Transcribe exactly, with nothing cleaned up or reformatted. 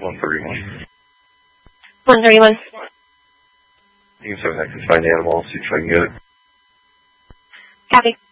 one thirty-one. one thirty-one. You can seven X find the animal, see if I can get it. Copy.